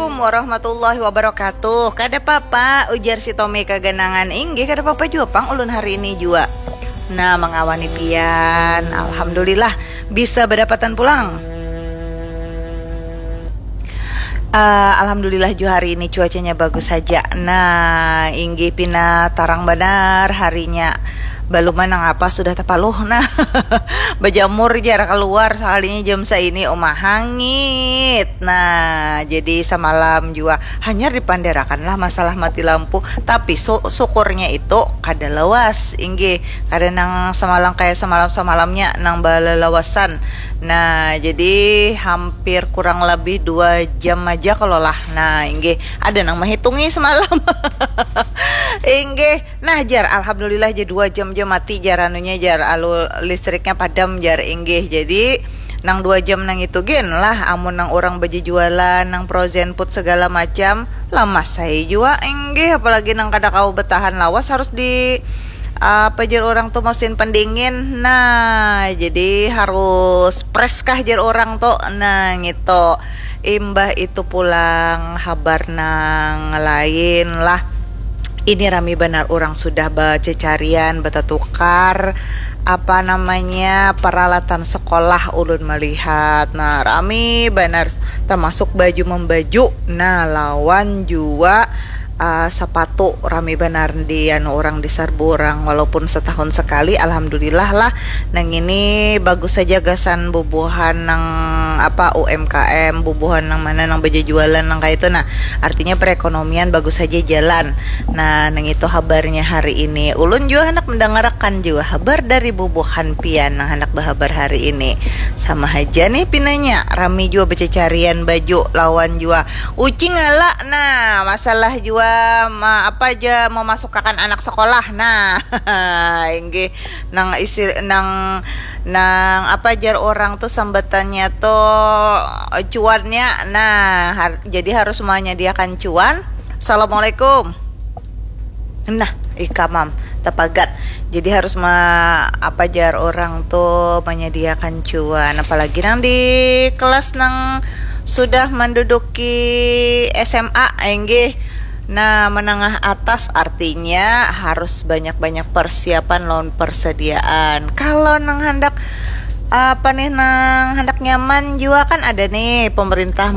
Assalamualaikum warahmatullahi wabarakatuh. Kada papa ujar si Tommy kaganangan inggih kada papa jua pang ulun hari ini jua. Nah mengawani pian, alhamdulillah bisa berdapatan pulang. Alhamdulillah jua hari ini cuacanya bagus saja. Nah inggih pina tarang benar harinya. Baluman nang apa sudah tepaluh nah bajamur jarak keluar sekalinya jam saini omah hangit. Nah jadi semalam juga hanya dipanderakan lah masalah mati lampu, tapi syukurnya itu kada lawas inggih kada nang semalam kayak semalamnya nang balalawasan. Nah jadi hampir kurang lebih 2 jam aja kalau lah. Nah inggih ada nang menghitungi semalam inggih. Nah jar alhamdulillah aja 2 jam mati jar anunya jar alu listriknya padam jar inggih. Jadi nang 2 jam nang itu gen lah amun nang orang baju jualan nang frozen food segala macam lama saya jua inggih, apalagi nang kada kau betahan lawas harus di apa jar orang tuh mesin pendingin. Nah jadi harus press kah jar orang tuh. Nah gitu imbah itu pulang habar nang lain lah. Ini rame benar orang sudah bececarian betatukar apa namanya peralatan sekolah ulun melihat. Nah rame benar termasuk baju membaju. Nah lawan juga sepatu rame benar di orang di serbu orang walaupun setahun sekali alhamdulillah lah. Nang ini bagus saja gasan bubuhan nang apa UMKM bubuhan nang mana nang baju jualan nang kayak itu. Nah artinya perekonomian bagus saja jalan. Nah nang itu kabarnya hari ini ulun juga hendak mendengarkan juga kabar dari bubuhan pian nang hendak berhabar hari ini sama aja nih pinanya rame juga bececarian baju lawan juga ucing ala. Nah masalah juga apa aja mau masukkan anak sekolah. Nah inggih nang isi nang apa jar orang tuh sambatannya tuh cuannya. Nah jadi harus menyediakan cuan. Assalamualaikum. Nah ikamam tepagat. Jadi harus apa jar orang tuh menyediakan cuan, apalagi nang di kelas nang sudah menduduki SMA inggih. Nah menengah atas artinya harus banyak-banyak persiapan lawan persediaan. Kalau nang hendak apa nih nang hendak nyaman juga kan ada nih pemerintah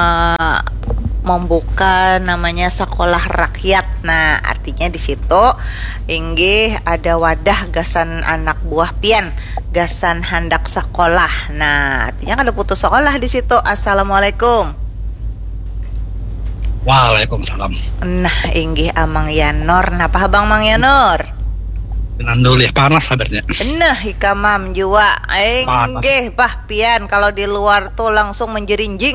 membuka namanya sekolah rakyat. Nah artinya di situ inggih ada wadah gasan anak buah pian gasan hendak sekolah. Nah artinya kada putus sekolah di situ. Assalamualaikum. Waalaikumsalam. Nah inggih amang Yanor. Napa abang Mang Yanor? Nandul ya panas kabarnya. Nah ikamam jua inggih bah pian kalau di luar tuh langsung menjerinjing.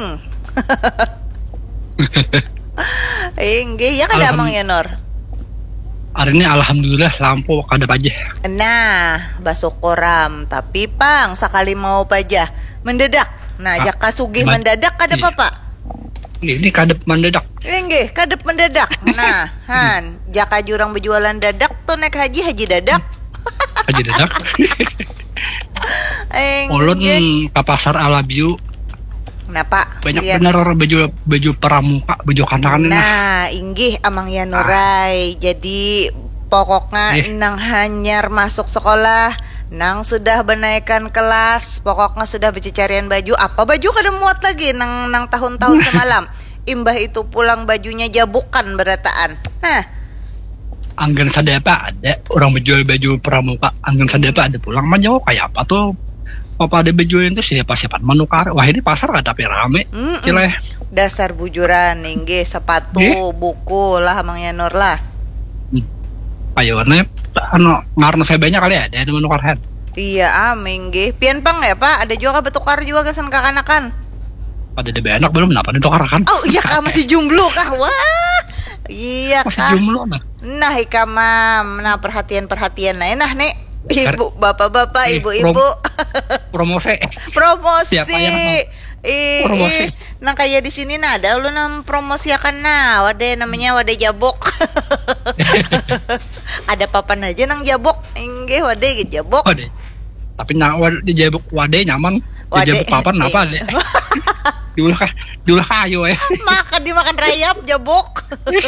Inggih ya kada amang Yanor. Hari ini alhamdulillah lampu kada aja. Nah basukoram tapi pang sekali mau pajah mendadak. Nah jaka sugih mendadak kada apa-apa. Ini kadep mendadak. Inggih, kadep mendadak. Nah, han, jaka jurang berjualan dadak tuh naik haji dadak. Haji dadak. Ulun ke pasar Alabiu. Kenapa? Banyak bener baju pramuka, baju kanak-kanak. Nah, inggih amang Yanurai. Jadi pokoknya nang hanyar masuk sekolah, nang sudah benaikan kelas, pokoknya sudah bececarian baju. Apa baju kada muat lagi nang tahun-tahun semalam. Imbah itu pulang bajunya jabukan berataan. Nah anggan sadapa ada orang menjual baju pramuka. Anggan sadapa ada pulang mah jauh kayak apa tuh. Apa ada baju itu siapa menukar. Wah ini pasar kada tapi rame. Cileh. Dasar bujuran inggih sepatu buku lah amang Yanor lah. Ayo ngarna saya banyak kali ada menukar head. Iya inggih. Pian pang ya Pak, ada juga betukar juga kesan kakanakan. Ada anak belum kenapa ditukar kan? Oh iya kah masih jomblo kah? Wah. Iya kah. Masih jomblo nah. Nah ikamam, nah perhatian nah nek ibu bapak-bapak ibu-ibu. Promosi. Siapa yang promosi? Nah kayak di sini nah ada lu nam promosi akan nah wadah namanya wadah jabok. Ada papan aja nang jabok, inggih wadah jabok. Tapi nah wadah jabok wadah nyaman. Jabok papan apa deh? diulah kayu Makan dimakan rayap jabok.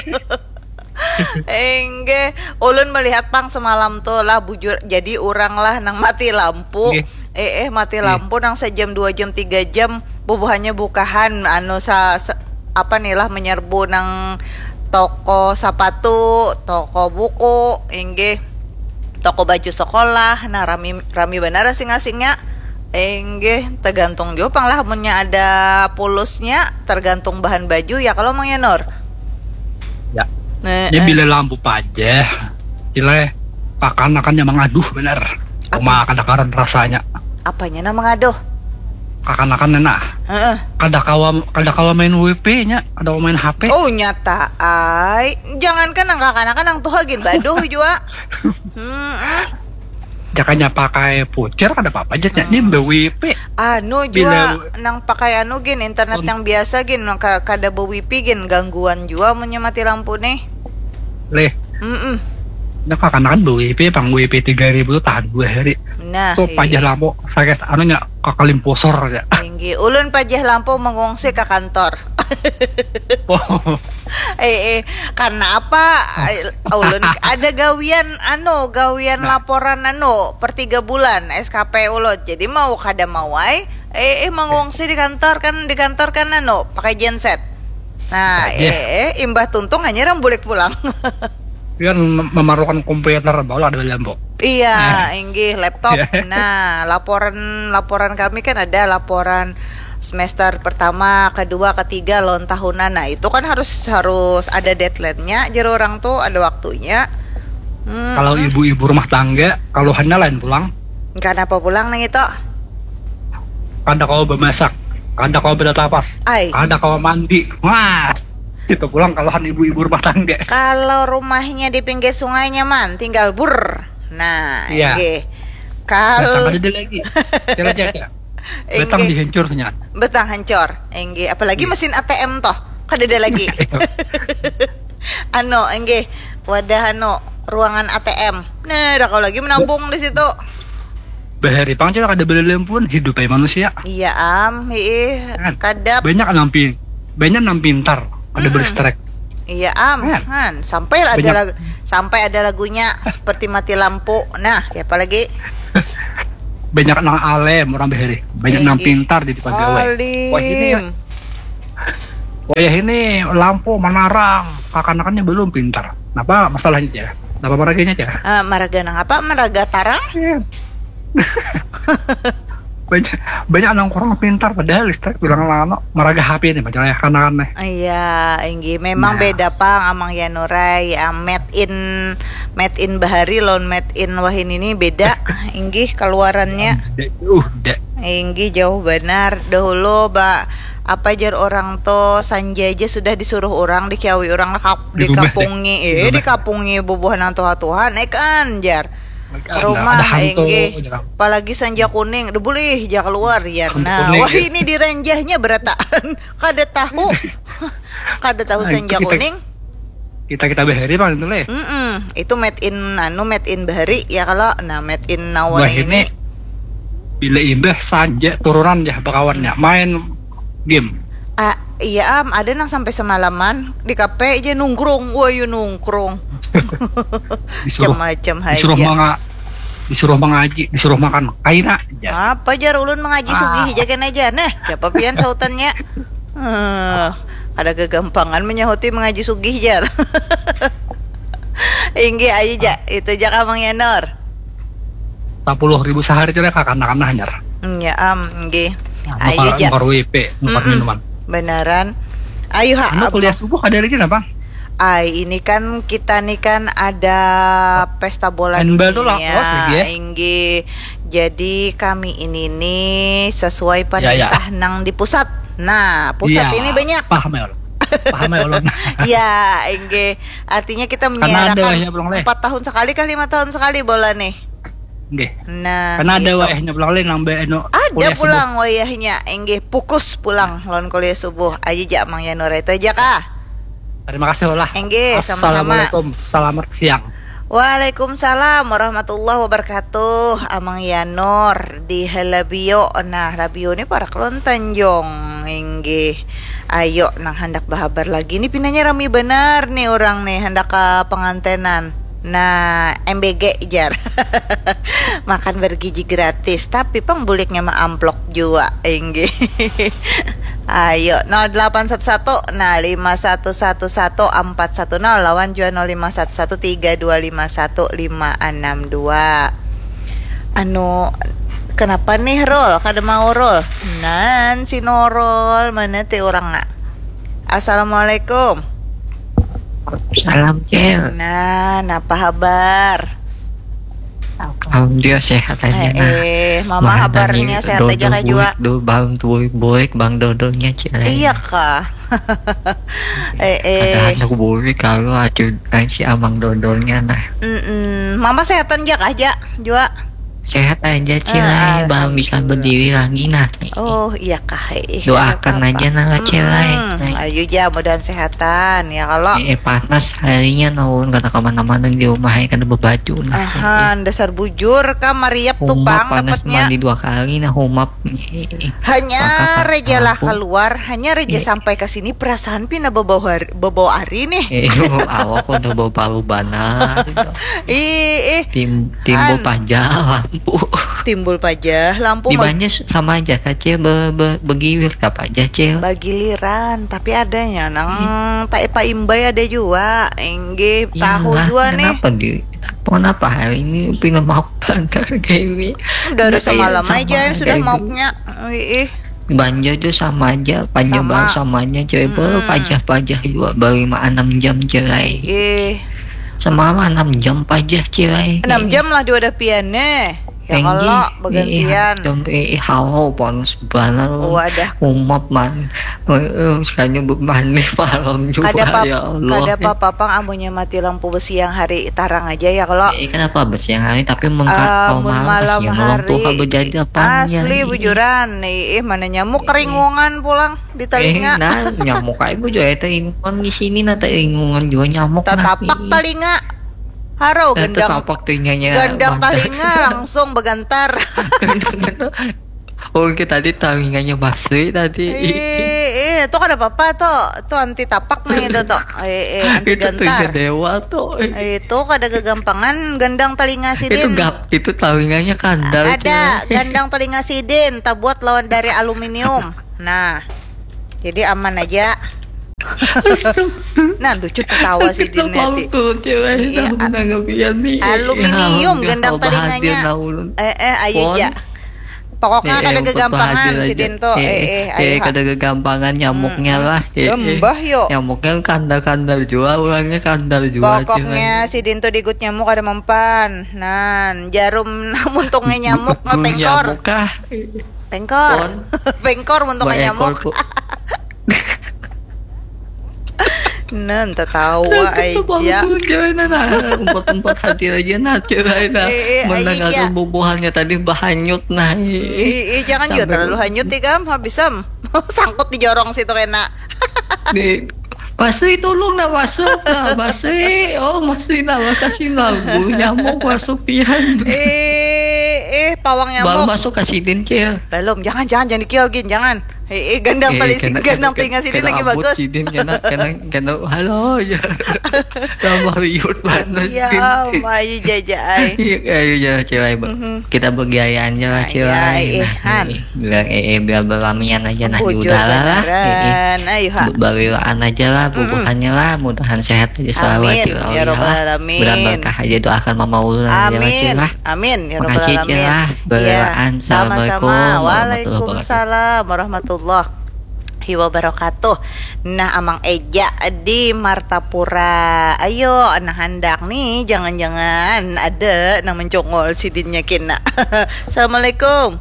Engge, ulun melihat pang semalam tuh lah bujur jadi orang lah nang mati lampu. Mati lampu nang sejam 2 jam 3 jam bubuhannya bukahan apa nih lah menyerbu nang toko sepatu, toko buku, engge toko baju sekolah. Nah rami benar asing-asingnya. Engge tergantung juga pang lah munnya ada pulusnya tergantung bahan baju ya kalau Mang Yanor. Ya. Dia bila lampu pajah, cile kakanakannya mengaduh bener. Cuma kadakaran rasanya. Apanya nama ngaduh? Kakanakan nah. Kada kawa main WP-nya, ada main HP. Oh nyata ay. Jangankan nang kakanakan nang tuh agin baduh juga. Jakanya pakai voucher kada apa-apa aja ini WP. Juga nang pakai gin internet yang biasa gin kada WP gin gangguan juga munnya mati lampu nih. Nah kakanakan WP pang WP 3.000 tuh tahan 2 hari. Nah, tuh pajah lampu sakit anunya kakalim posor ya. Tinggi ulun pajah lampu mengungsi ke kantor. Karena apa? Ulun ada gawian laporan per 3 bulan SKP ulun. Jadi mau kada mau mengungsi di kantor kan pakai genset. Nah, imbah tuntung hanya bulik pulang. Kan memerlukan komputer baru ada lampu. Iya, inggih laptop. Nah, laporan kami kan ada laporan semester pertama, kedua, ketiga, loan tahunan. Nah, itu kan harus ada deadline-nya. Jadi orang tuh ada waktunya. Kalau ibu-ibu rumah tangga, kalau hanya lain pulang. Kenapa pulang nang itu? Kada kau bemasak, kada kau bertapas, kada kau mandi. Wah, itu pulang kalahan ibu-ibu rumah tangga. Kalau rumahnya di pinggir sungainya tinggal bur. Nah, iya. Kalau ada lagi. Jaga. Betang dihancurnya. Betang hancur. Apalagi mesin ATM toh. Kada ada lagi. Wadah ruangan ATM. Nah, dah kalau lagi menabung di situ. Bahari pang cuma kada beli lampuan hidupnya manusia. Iya kadap. Banyak nang pintar. Ada berstrek. Iya sampai ada lagunya seperti mati lampu. Nah, apa lagi? Banyak nang alem orang bahari. Banyak nang pintar di pegawai. Wah ini lampu menarang. Kakanakannya belum pintar. Kenapa masalahnya ya? Kenapa maraganya ya? Maraga nang apa? Maraga tarang? banyak orang kurang pintar padahal listrik bilang lama maraga HP nih majalah kanan nih. Iya, memang beda pang amang Yanurai. Made in Bahari lawan made in Wahin ini beda. Keluarannya. Jauh benar. Dahulu apa jar orang to sanja aja sudah disuruh orang dikiawi orang dikapungi bubuhan nang Tuhan kan jar. Rumah apalagi sanja kuning udah boleh ja keluar ya. Nah, wah ini direnjahnya berataan. kada tahu sanja kuning. Kita Bahari bang itu leh. Itu made in Bahari ya kalau made in Nawan ini. Bila imbah sanja turunan ya bakawannya main game. Iya ada nang sampai semalaman di kafe aja nungkrung. Nungkrung. Macam-macam aja. Disuruh mengaji, disuruh makan kaina. Apa jar ulun mengaji sugih jagan aja. Nah, siapa pian sautannya? Ada kegampangan menyahuti mengaji sugih jar. Inggi aja ja, itu ja Kamang Yanor. 10.000 sehari cile kakana hanyar. Ya inggi. Ayo ja. Nukar WP, nukar minuman. Beneran. Ayo kuliah subuh ada lagi apa? Ini kan kita nih kan ada pesta bola dunia. Inggi. Jadi kami ini nih sesuai perintah nang di pusat. Nah, pusat ini banyak. Paham ya ulun. Ya, Inggi. Artinya kita menyiarakan 4 tahun sekali kah 5 tahun sekali bola nih. Nggih. Nah, karena ada wayahnya pulang lain nang ada pulang wayahnya. Inggi pukus pulang lawan kuliah subuh. Aja ja Mang Yanur itu aja kah? Terima kasih ulah. Sama-sama. Assalamualaikum. Selamat siang. Waalaikumsalam warahmatullahi wabarakatuh. Amang Yanor di Labio. Nah, Labio ini para kelon Tanjung. inggih. Ayo nang hendak bahabar lagi nih pinanya rame benar nih orang nih hendak ke pengantenan. Nah, MBG jar. Makan bergizi gratis tapi pembuliknya mah amplop juga inggih. Ayo 0811 nah 5111 410 lawan juga 051132515662. Kenapa nih Rol? Kada mau Rol? Nan si Norol mana teh orang nak? Assalamualaikum. Salam Cel. Nah, apa kabar? Alhamdulillah sehat aja Mama kabarnya sehat aja kak juga. Bang buik bang dodolnya Cel. Iya kak. Ada anak buik kalau aja si amang dodolnya nah. Mama sehatan aja kak aja juga. Sehat aja Cel, bang bisa berdiri lagi nah. Oh iya kak. Doakan aja nah Cel. Ayo ya mudahan sehatan ya kalau. Panas harinya naun kata kemana-mana di rumah karena berbaju nah. Dasar bujur kak Mariap tuh Humap pang panas dapatnya. mandi 2 kali nah humap. Hanya reja lah Kampung. keluar, hanya reja sampai ke sini perasaan pina bawa hari nih. Awak udah bawa palu bana. Timbul pajak lampu. Timbul pajah lampu Di banyak sama aja kacil begiwir kap aja Cel. bagiliran tapi adanya nang tak apa imbay ada juga enggih tahu juga nih. Kenapa hari ini pindah mau bantar kayak ini? Dari semalam aja sudah maunya. Banjir tuh sama aja, panjang banget samanya coba pajah juga baru 6 jam cerai. Sama 6 jam pajah cerai. 6 jam lah dia ada piannya. Ya kalau bergantian. Halo panas banget. Wadah. Umap man. Sekarang mandi malam juga ya Allah. Kada apa-apa pang amunnya mati lampu besi yang hari tarang aja ya kalau. Kenapa besi yang hari tapi mengkat malam hari. Asli Asli bujuran nih mana nyamuk keringungan pulang di telinga. Nah, nyamuk aja bu juga ingungan di sini nanti ingungan juga nyamuk. Tatapak telinga. Haro gendang telinga langsung begantar. Oh kita tadi telinganya basri tadi. Itu kan apa-apa tuh anti tapak nih itu tuh. Anti gantar. Itu dewa tuh. Itu kada kegampangan gendang telinga sidin. Itu telinganya kandal. Ada gandang telinga sidin, tak buat lawan dari aluminium. Nah, jadi aman aja. Nah lucu ketawa si Dineti. Aluminium gendang telinganya. Ayo ya. Pokoknya kada kegampangan si Din tuh. Ayo. Kada kegampangan nyamuknya lah. Lembah yuk. Nyamuknya kandal juga, orangnya kandal juga. Pokoknya si Din tuh digut nyamuk ada mempan. Nah, jarum muntungnya nyamuk ngepengkor. Pengkor muntungnya nyamuk. Nan tertawa aja. Umpat hati aja nah cerai nah. Mendengar bubuhannya tadi bahanyut nah. Jangan juga terlalu hanyut Kam, habisam. Sangkut di jorong situ kena. Masih tolong nah masuk nah masih. Oh masih nah makasih nah nyamuk masuk pian. Pawang nyamuk. Baru masuk kasih din Cel. Belum, jangan dikiogin, jangan. Gandang telinga sini lagi bagus. Sidin kena halo ya. Tambah riut banget. Ya, ayo jajai. Ayo ya cewek. Kita bergayaan aja lah cewek. Biar berlamian aja nah udahlah lah. Ayo ha. Berilaan aja lah bubuhannya lah, mudahan sehat aja selalu amin ya rabbal alamin. Mudah berkah aja doakan mama ulun amin ya rabbal alamin. Berilaan. Assalamualaikum. Waalaikumsalam warahmatullahi wabarakatuh. Nah Amang Eja di Martapura. Ayo anak hendak nih, jangan-jangan ada nang mencongol si Dinnya kena. Assalamualaikum.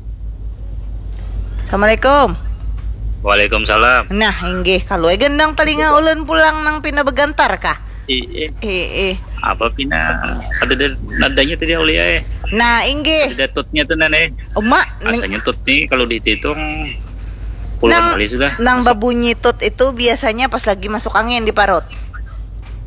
Waalaikumsalam. Nah inggih kalau gendang telinga ulun pulang nang pina begantar kah? Apa pina ada nadanya tadi Aulia. Nah inggih. Ada tutnya tuh nane. Emak rasanya tut nih kalau dihitung puluhan kali sudah. Nang babunyi tut itu biasanya pas lagi masuk angin di parut.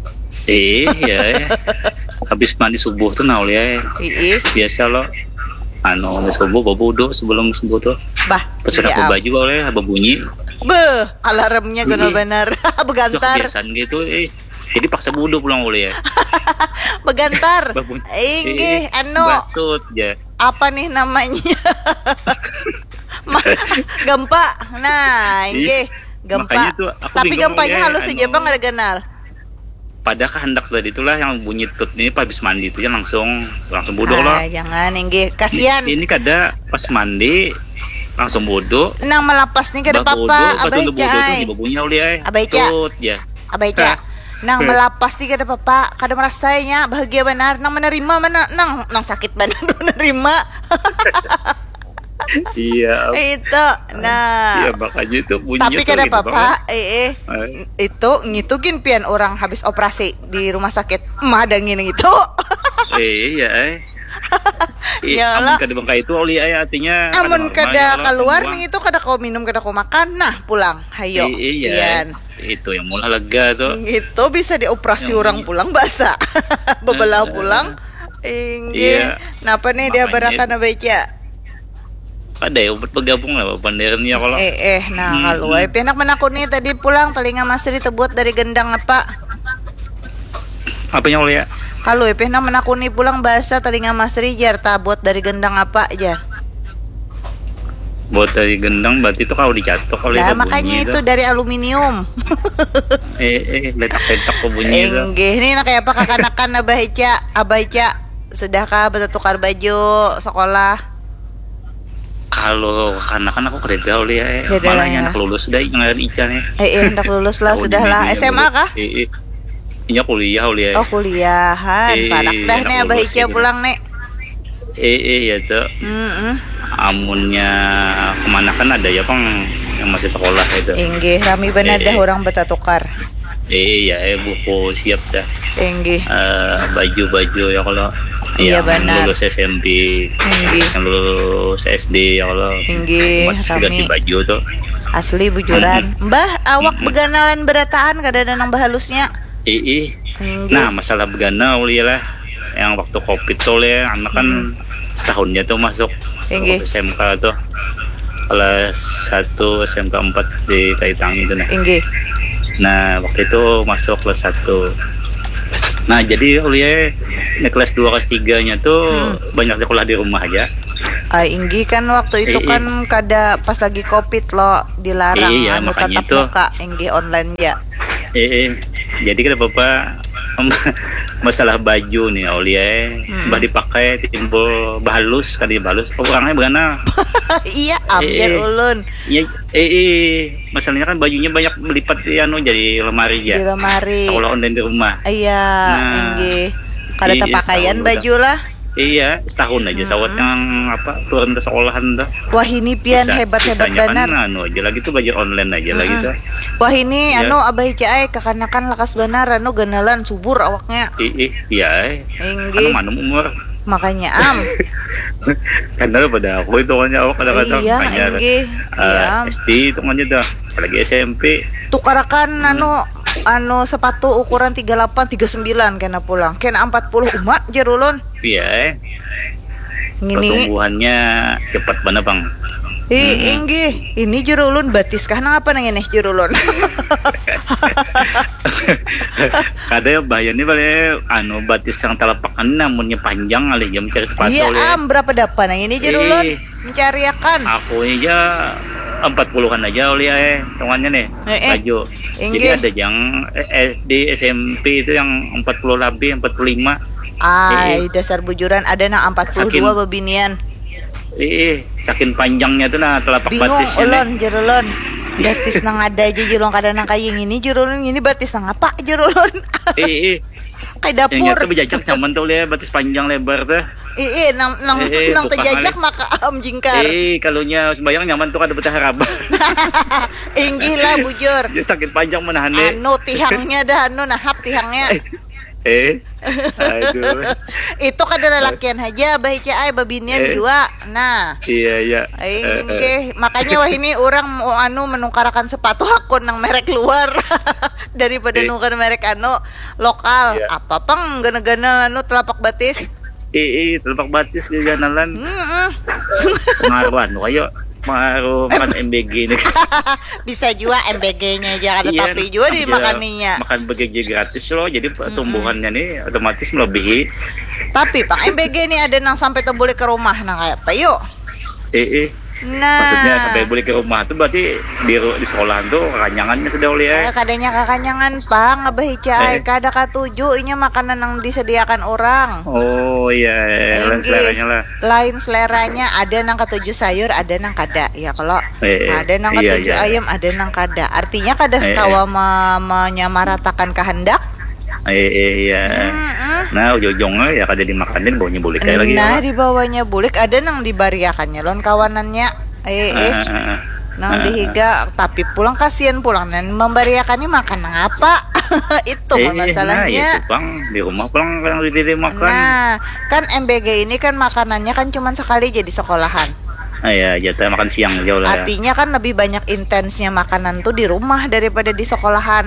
Ya. Habis mandi subuh tuh Aulia. Biasa loh. anu subuh bobodo sebelum subuh tuh. Bah, Pas udah iya, aku baju oleh bunyi. beh, alarmnya benar-benar Tuh begantar. kebiasaan gitu jadi paksa bodoh pulang oleh ya. Begantar. Babun- Inggih, anu Batut ya. apa nih namanya? Ma- Gempa. Nah, inggih, gempa. Makanya tuh aku Tapi bingung gempanya ya, halus aja anu. Bang, ada kenal. Pada kehendak tadi itulah yang bunyi tut ini pas habis mandi itu ya langsung bodoh lah. Jangan inggih, kasihan. Ini kada pas mandi langsung bodoh. Nang melapas nih kada papa, abah bodoh tuh cai. dibabunya oleh Abah Ica. tut ya. Abah Ica. Nang melapas nih kada papa, kada merasanya bahagia benar, nang menerima mana nang sakit benar menerima. Iya. Itu. Nah. Iya makanya itu bunyinya Tapi tuh kada gitu papa, banget. itu ngitugin pian orang habis operasi di rumah sakit. Madangin gitu. Iya. Iyalah. Amun kada bangka itu oli artinya Amun normal, kada ya Allah, keluar semua. nih itu kada kau minum, kada kau makan, nah pulang. Hayo. Iya. Pian. Itu yang mulai lega tuh. Itu bisa dioperasi Yang orang bunyi. pulang basah. Bebelah pulang. Inggih. Iya. Napa nih dia Makanya barakan abeja? Ada ya obat bergabung lah bandernya kalau. Nah kalau ay pianak menakut nih tadi pulang telinga Masri terbuat dari gendang apa? Apanya oli ya? Kalau pianak menakut nih pulang bahasa telinga Masri jar buat dari gendang apa jar? Buat dari gendang berarti itu kalau dicatok oleh Nah bunyi makanya itu dari aluminium. letak-letak ke bunyi itu. Enggih, ini nak kayak apa kakanakan Abah Ica, sudahkah bertukar baju sekolah? Kalau anak-anak aku kerja oli ya. Kerja Malah ya. anak lulus sudah ngaran Ica nih. Hendak lulus lah, sudahlah. SMA kah? Iya kuliah oli ya. Oh kuliahan, parak dah anak nih Abah lulus Ica gitu. pulang nek. Ya tuh. Amunnya kemana kan ada ya pang yang masih sekolah itu. Enggih, rami benar dah orang bertukar. Iya, buku siap dah. Enggih. Baju-baju ya kalau Iya, yang benar. lulus SMP, Enggih. yang lulus SD ya kalau Enggih, masih ganti kami baju tuh. asli bujuran. Mbah, awak beganalan berataan kada ada nang bahalusnya. Enggih. Enggih. Nah, masalah begana uli lah yang waktu Covid tuh ya, anak kan setahunnya tuh masuk Enggih. SMK tuh. Kelas 1 SMK 4 di Kaitangi itu nah. Enggih. Nah, waktu itu masuk kelas 1. Nah, jadi uli kelas 2 kelas 3-nya tuh banyak sekolah di rumah aja. Inggi kan waktu itu kan kada pas lagi Covid lo dilarang Iya, anu makanya tatap itu. muka Inggi online ya. Jadi kan Bapak masalah baju nih Aulia bah dipakai timbul bahalus kan dia bahalus orangnya begana. Iya, amjar ulun. Ya masalahnya kan bajunya banyak melipat di anu jadi lemari Di ya. lemari. Sekolah online di rumah. Iya, Nah, Inggi. Kada iya, tapakaian setahun baju lah. Iya, setahun aja sawat yang apa turun ke sekolahan tuh. Wah ini pian hebat-hebat Sisanya benar. kan anu aja lagi tuh belajar online aja lagi tuh. Wah ini Iya. anu Abah Ica kekanakan lakas benar anu ganalan subur awaknya. Iya. Inggi. Anu manum umur. Makanya Karena pada aku itu kan awak kadang-kadang Iya, hanya Inggi. Iya. SD itu kan dah. Apalagi SMP. Tukarakan anu sepatu ukuran 38 39 kena pulang. Kena 40 umat jerulun. Iya. Ngini. Pertumbuhannya cepat banget bang. Inggi, ini jurulun batis kah nang apa nang ini jurulun? Kadang bayarnya balik anu batis yang telepakan namunnya panjang kali jam cari sepatu. Iya oleh. berapa dapat nang ini jurulun? Mencari akan. Aku aja 40-an aja oleh hitungannya nih baju. Jadi Inggih. ada yang SD SMP itu yang 40 lebih 45. Dasar bujuran ada nang 42 Saking- bebinian. Saking panjangnya tuh nah telapak Bingung batisnya. ulun jurulun. Batis nang ada aja jurulun kada nang kaying ini jurulun ini batis nang apa jurulun? Kayak Yang dapur. nyata bejajak zaman tuh lihat batis panjang lebar tuh. Nang bukan terjajak kali. maka jingkar. Kalunya sembayang nyaman tuh kada betah harap. Inggih lah bujur. Dia sakit panjang menahannya. Anu tihangnya dah anu nahap tihangnya. Aduh. Itu kada lelakian aja bahica babinian juga. Nah, Iya. inggih makanya wah ini orang mau menukarakan sepatu hakun nang merek luar daripada nukar merek lokal. Iya. Apa pang gana-gana telapak batis. Telepak batis ke ganalan. Pengaruhan kayo. Pengaruh makan MBG ini. Bisa juga MBG-nya aja ada tapi juga dimakaninya. Makan BGJ gratis loh, jadi tumbuhannya nih otomatis melebihi. Tapi Pak MBG ini ada nang sampai boleh ke rumah nang kayak apa yuk? Nah, maksudnya sampai boleh ke rumah tuh berarti di sekolahan tuh kekanyangannya sudah oleh kadanya kekanyangan Pak ngabah cai kada katuju inya makanan yang disediakan orang. Oh iya, lain seleranya lah. Lain seleranya ada nang katuju sayur, ada nang kada. Ya kalau ada nang katuju ayam, ada nang kada. Artinya kada sekawa menyamaratakan kehendak. Iya. Nah ujung-ujungnya ya kada dimakanin baunya bulik kayak lagi. Nah di bawahnya bulik ada nang dibariakannya lon kawanannya. Nang dihiga tapi pulang kasihan pulang dan membariakannya makan nang apa? Itu masalahnya. Nah, itu Bang di rumah pulang kan makan. Nah kan MBG ini kan makanannya kan cuma sekali jadi sekolahan. Iya, jatah makan siang jauh lah. Artinya kan lebih banyak intensnya makanan tuh di rumah daripada di sekolahan.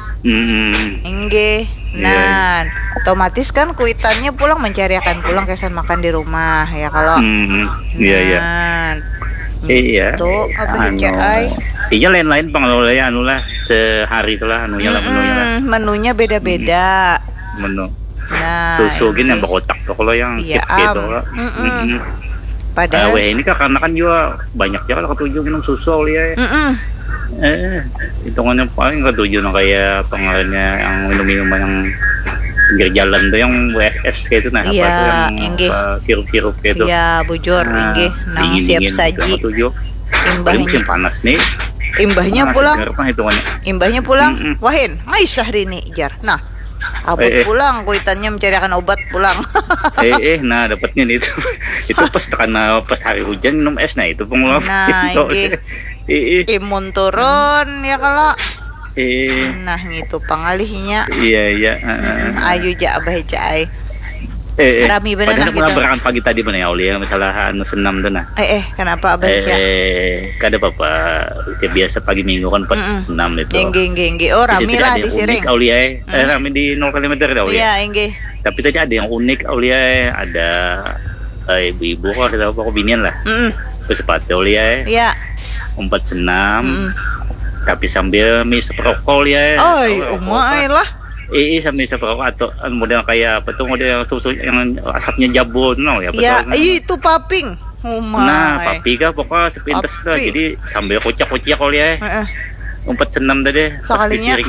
Inge. Nah, otomatis kan kuitannya pulang mencariakan pulang kesan makan di rumah ya kalau. Iya. Iya. Tuh abah cai. Iya lain-lain pengelola anu lah sehari itulah anunya lah menunya lah. Menunya beda-beda. Menu. Nah, susu gini yang berkotak tuh kalau yang chip gitu. Padahal ini karena kan juga banyak ya kalau ketujuh minum susu ya. Hitungannya paling ketujuh no kayak pengaruhnya yang minum-minuman yang pinggir jalan tuh yang WSS kayak itu nah apa tuh yang sirup-sirup kayak itu. Iya, bujur inggih nang siap saji. Imbahnya musim panas nih. Imbahnya pulang. Wahin, Aisyah rini jar. Nah, abut pulang kuitannya mencarikan obat pulang. Nah dapatnya nih itu pas karena pas hari hujan minum es nah itu pengelola. Nah, imun turun ya kalau. Nah gitu pengalihnya. Iya. Ayu ja abah cai. Rami bener nah kita. Berangkat pagi tadi mana ya Oli ya masalah anu senam tuh nah. Kenapa abah ja? Kada apa-apa. Kayak biasa pagi minggu kan pas senam itu. Enggih. Oh rami lah di Siring. Oli rami di 0 km dah Oli. Iya enggih. Tapi tadi ada yang unik Oli ada ibu-ibu kok ada apa binian lah. Sepatu Oli Iya. Umpat senam. Tapi sambil misep rokok ya. Umai lah. Sambil misep rokok atau model kayak apa tuh model yang susu yang asapnya jabun no ya betul. Ya, itu paping. Umai. Nah, papi kah pokoknya sepintas lah. Jadi sambil kocak-kocak ya. Umpat senam tadi. Sekalinya